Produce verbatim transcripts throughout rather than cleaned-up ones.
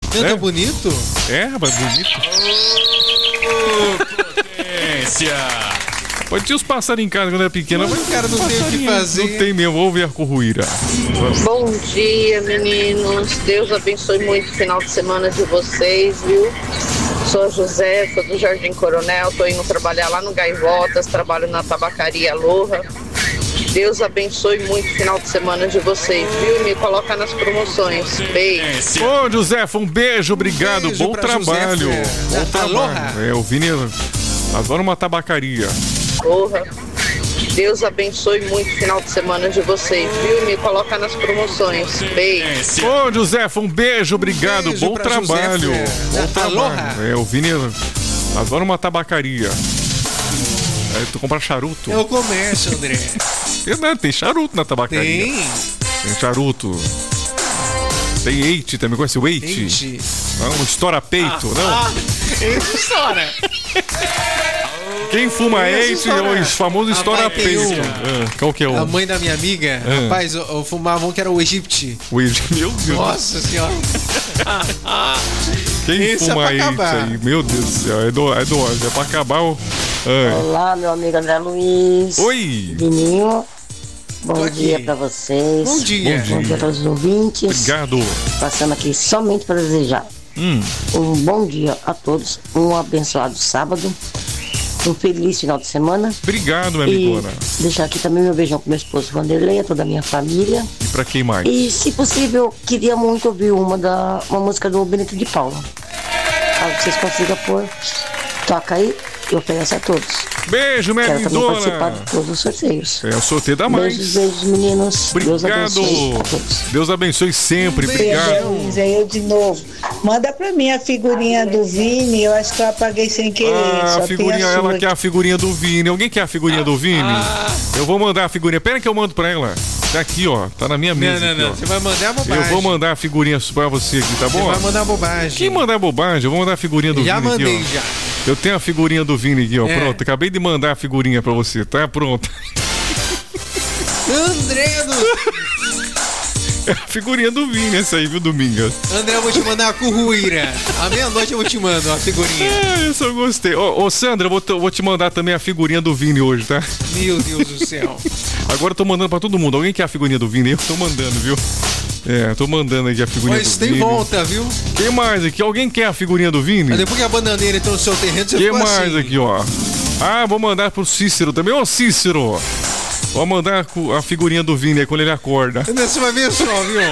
Canta É? bonito? É, rapaz, bonito. Ô, potência! Pode ter os passarinhos em casa quando era pequena, Mas mas o cara não tem o que fazer. não tem mesmo. Vou ouvir a corruíra. Bom dia, meninos. Deus abençoe muito o final de semana de vocês, viu? Sou a Josefa do Jardim Coronel. Tô indo trabalhar lá no Gaivotas. Trabalho na tabacaria Aloha. Deus abençoe muito o final de semana de vocês, viu? Me coloca nas promoções. Beijo. Ô, Josefa, um beijo, obrigado. beijo Bom pra trabalho. Josefa, Bom da trabalho. Aloha. É, o Vini adora uma tabacaria. Porra. Deus abençoe muito o final de semana de vocês, viu? Me coloca nas promoções. Beijo. Ô, Josefa, um beijo, obrigado. beijo Bom pra trabalho. Josefa, Bom da trabalho. Aloha. É, o Vini adora uma tabacaria. Aí tu compra charuto. É o comércio, André. Tem, né, tem charuto na tabacaria. Tem. Tem charuto. Tem eite também, conhece o eite? Gente. Não, estoura peito, não. Ah, esse estoura. Quem fuma esse eite é estoura. o famoso estoura Rapaz, tem peito. um- Ah, qual que é o? A mãe da minha amiga, Ah. rapaz, eu, eu fumava um que era o Egipte. O eite. Meu Deus. Nossa senhora. Quem esse é fuma pra eite acabar. aí? Meu Deus do céu. É, do, é dose. É pra acabar o. Ah. Olá, meu amigo André Luiz. Oi. Vininho. Tô Bom aqui. dia pra vocês. Bom dia. Bom dia. Bom dia para os ouvintes. Obrigado. Passando aqui somente para desejar Hum. um bom dia a todos, um abençoado sábado, um feliz final de semana. Obrigado, minha E amigona. deixar aqui também meu beijão pro meu esposo Vanderlei, a toda a minha família. E pra quem mais? E, se possível, queria muito ouvir uma, da, uma música do Benito de Paula. Caso vocês consigam pôr, toca aí e oferece a todos. Beijo, minha Quero também participar lindona. de todos os sorteios. É o sorteio da mais. Beijos, beijos, meninos. Deus Obrigado. abençoe a todos. Deus abençoe sempre. Beijo. Obrigado. Luiz, é eu de novo. Manda pra mim a figurinha do Vini, eu acho que eu apaguei sem querer. Ah, só a figurinha, tem a ela sua. quer a figurinha do Vini. Alguém quer a figurinha do Vini? Eu vou mandar a figurinha. Pera que eu mando pra ela. Tá aqui, ó. Tá na minha Não, mesa. não, aqui, não. ó. Você vai mandar a bobagem. Eu vou mandar a figurinha pra você aqui, tá Você bom? vai mandar bobagem. Quem mandar bobagem? Eu vou mandar a figurinha do Já Vini mandei, aqui, ó. já. Eu tenho a figurinha do Vini aqui, ó. É. Pronto, acabei de mandar a figurinha pra você, tá? Pronto. André, do... É a figurinha do Vini, essa aí, viu, Domingas? André, eu vou te mandar a curruíra. À meia-noite eu vou te mandar a figurinha. Ah, isso eu gostei. Ô, ô Sandra, eu vou, te- eu vou te mandar também a figurinha do Vini hoje, tá? Meu Deus do céu. Agora eu tô mandando pra todo mundo. Alguém quer a figurinha do Vini? Eu tô mandando, viu? É, tô mandando aqui a figurinha Mas do tem Vini. volta, viu? Quem mais aqui? Alguém quer a figurinha do Vini? Mas depois que a bananeira entrou no seu terreno, você Quem ficou mais assim. aqui, ó? Ah, vou mandar pro Cícero também. Ô, Cícero! Vou mandar cu- a figurinha do Vini aí quando ele acorda. Entendeu? Você vai ver só, viu?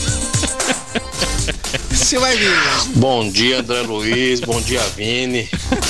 Você vai ver. Bom dia, André Luiz. Bom dia, Vini.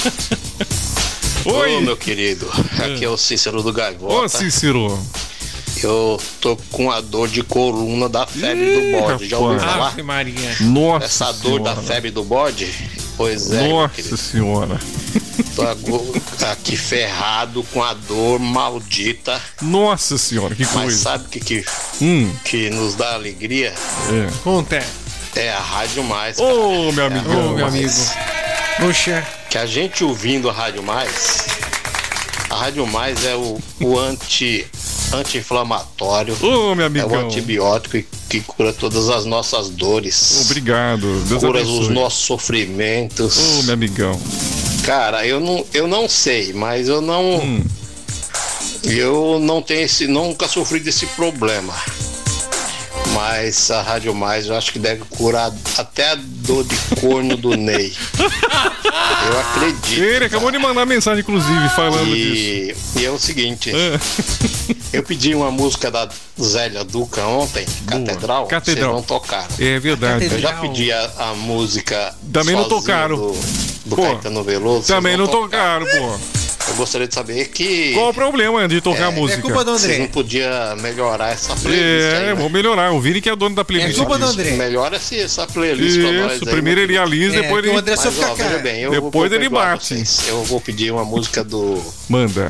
Oi! Ô, meu querido. Aqui é o Cícero do Ô, Gaivota. Cícero! Eu tô com a dor de coluna da febre Ih, do bode. Já ouviu rapaz. falar? Ave Maria. Nossa Essa dor senhora. da febre do bode? Pois é, meu Nossa querido. senhora. Tô ago- aqui ferrado com a dor maldita. Nossa senhora, que Mas coisa. sabe o que, que, Hum, que nos dá alegria? é. Conta. É a Rádio Mais. Ô, meu É a amigão. Ô, meu Mais. amigo. Puxa. Que a gente ouvindo a Rádio Mais, a Rádio Mais é o, o anti, anti-inflamatório, Ô, meu é amigão. o antibiótico que, que cura todas as nossas dores, Obrigado. Deus cura abençoe. os nossos sofrimentos. Ô, meu amigão. Cara, eu não, eu não sei, mas eu não, Hum. eu não tenho esse, nunca sofri desse problema. Mas a Rádio Mais eu acho que deve curar até a dor de corno do Ney. Eu acredito. Ele acabou de mandar mensagem, inclusive, falando disso. E, e é o seguinte, Ah, eu pedi uma música da Zélia Duca ontem, Catedral, Catedral. vocês não tocaram. é verdade. Eu já Catedral. pedi a, a música Também não Sozinho tocaram. do, do Pô, Caetano Veloso. vocês Também não tocaram, pô. Eu gostaria de saber que Qual o problema de tocar a É música? culpa do vocês não André. podiam melhorar essa playlist aí, É, né? vou melhorar. O Vini que é dono da playlist. É culpa do André. Melhora essa, essa playlist pra nós Isso, aí, primeiro né? ele alisa, É, depois que o ele André só Mas, fica ó, veja cara. bem, eu Depois vou ele perdoar bate. vocês. Eu vou pedir uma música do manda.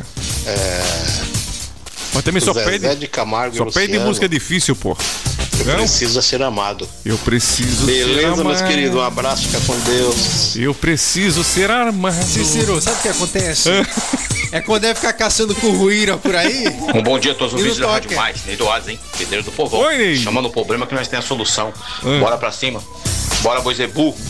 Mas também só Zezé pede, de Camargo só e pede Luciano. música difícil, pô. Eu Não? preciso ser amado. Eu preciso ser Beleza, meus amado. queridos? Um abraço, fica com Deus. Eu preciso ser armado. Cícero, sabe o que acontece? É quando deve ficar caçando curruíra por aí. Um bom dia a todos os E ouvintes no da Rádio toque? Mais, Ney Doados, hein? Pedreiro do Povão. Oi, Ney. Chamando o problema que nós temos a solução. Ah. Bora pra cima. Bora, Boizebu.